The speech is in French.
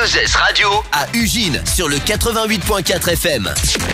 2S Radio à Ugine sur le 88.4 FM.